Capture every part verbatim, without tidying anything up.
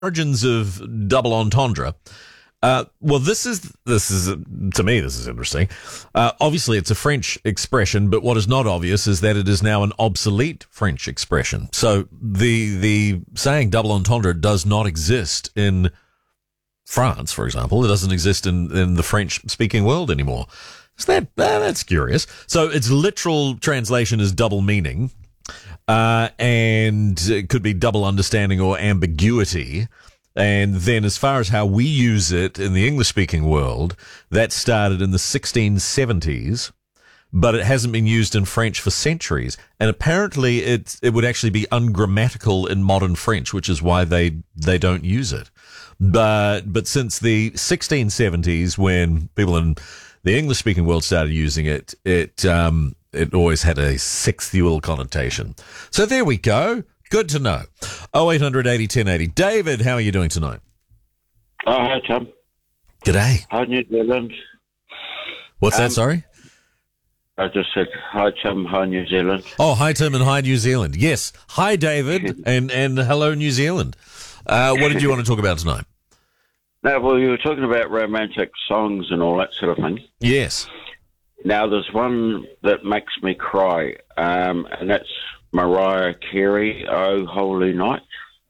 origins of double entendre. Uh, well, this is this is to me this is interesting. Uh, obviously, it's a French expression, but what is not obvious is that it is now an obsolete French expression. So the the saying double entendre does not exist in France, for example. It doesn't exist in in the French-speaking world anymore. Is that uh, that's curious? So its literal translation is double meaning, uh, and it could be double understanding or ambiguity. And then as far as how we use it in the English-speaking world, that started in the sixteen seventies, but it hasn't been used in French for centuries. And apparently it, it would actually be ungrammatical in modern French, which is why they, they don't use it. But, but since the sixteen seventies, when people in the English-speaking world started using it, it, um, it always had a sexual connotation. So there we go. Good to know. oh eight hundred eighty ten eighty. David, how are you doing tonight? Oh, hi, Tom. G'day. Hi, New Zealand. What's Um, that, sorry? I just said hi, Tom. Hi, New Zealand. Oh, hi, Tim, and hi, New Zealand. Yes. Hi, David, and, and hello, New Zealand. Uh, what did you want to talk about tonight? No, well, you were talking about romantic songs and all that sort of thing. Yes. Now, there's one that makes me cry, um, and that's Mariah Carey, Oh Holy Night.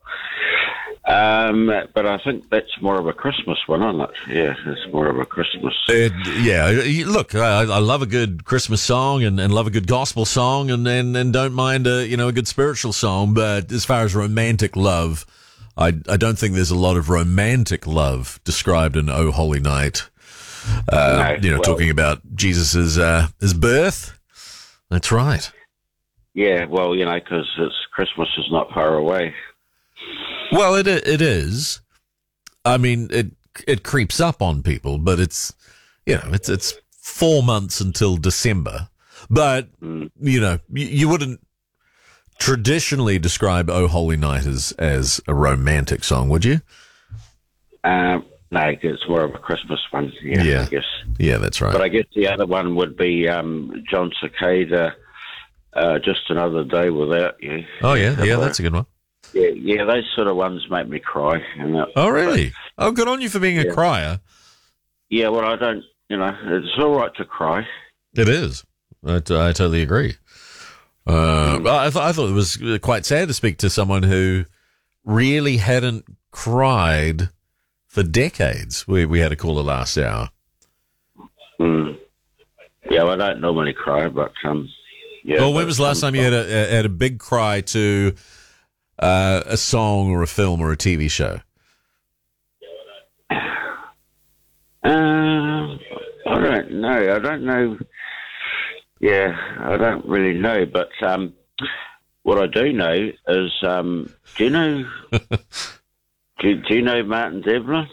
Um, but I think that's more of a Christmas one, isn't it? Yeah, it's more of a Christmas. It, yeah, look, I, I love a good Christmas song and, and love a good gospel song and, and, and don't mind a, you know, a good spiritual song. But as far as romantic love, I, I don't think there's a lot of romantic love described in Oh Holy Night. Uh, No, you know, well- talking about Jesus's, uh, his birth. That's right. Yeah, well, you know, because it's Christmas is not far away. Well, it it is. I mean, it it creeps up on people, but it's you know it's it's four months until December. But Mm. you know you, you wouldn't traditionally describe "Oh Holy Night" as as a romantic song, would you? Um, no, it's more of a Christmas one. Yeah, Yeah. I guess. Yeah, that's right. But I guess the other one would be um, John Cicada. Uh, just another day without you. oh yeah, yeah, that's a good one. Yeah, yeah, those sort of ones make me cry. And that, Oh really? Oh, good on you for being a Yeah. crier. yeah, well, I don't, you know, it's all right to cry. It is. I, I totally agree. Uh, I, th- I thought it was quite sad to speak to someone who really hadn't cried for decades. We we had a caller last hour. Mm. Yeah, well, I don't normally cry, but um, yeah. Well, when but was the last time you had a had a big cry to uh, a song or a film or a T V show? Uh, I don't know. I don't know. Yeah, I don't really know. But um, what I do know is, um, do you know? do, do you know Martin Devlin?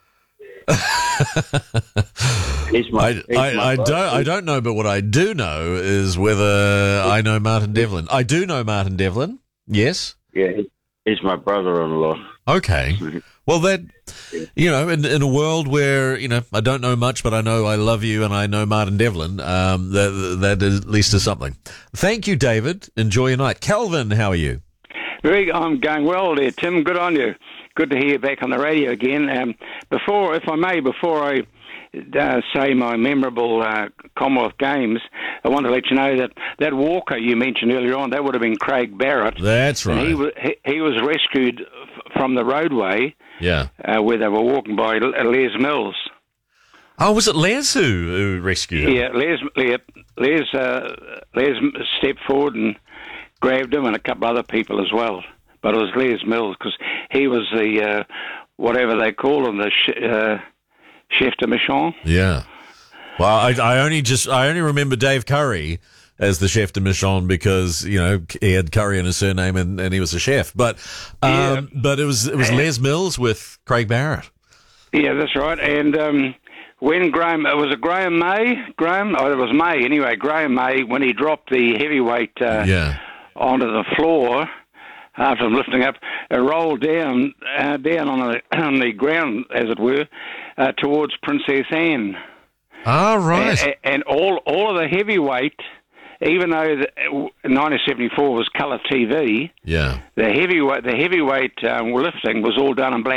He's my, I, he's I, my I don't brother. I don't know, but what I do know is whether I know Martin Devlin. I do know Martin Devlin. Yes. Yeah, he- he's my brother-in-law. Okay. Well, that you know, in in a world where you know I don't know much, but I know I love you and I know Martin Devlin. Um, that that is, at least is something. Thank you, David. Enjoy your night. Calvin, how are you? Very, I'm going well there, Tim. Good on you. Good to hear you back on the radio again. Um, before, if I may, before I uh, say my memorable uh, Commonwealth Games, I want to let you know that that walker you mentioned earlier on, that would have been Craig Barrett. That's And right. he, wa- he, he was rescued f- from the roadway Yeah. uh, where they were walking by L- Les Mills. Oh, was it Les who, who rescued him? Yeah, Les, Les, Les, uh, Les stepped forward and grabbed him and a couple other people as well. But it was Les Mills because he was the, uh, whatever they call him, the sh- uh, chef de mission. Yeah. Well, I, I only just I only remember Dave Curry as the chef de mission because you know he had Curry in his surname and, and he was a chef. But um, Yeah. but it was it was Les Mills with Craig Barrett. Yeah, that's right. And um, when Graham, it was a Graham May, Graham, oh, it was May anyway, Graham May, when he dropped the heavyweight uh, Yeah. onto the floor after him lifting up, it rolled down uh, down on the, on the ground, as it were, uh, towards Princess Anne. Ah, right. And, and all all of the heavyweight even though the, nineteen seventy-four was colour T V, Yeah. the heavyweight the heavyweight um, lifting was all done in black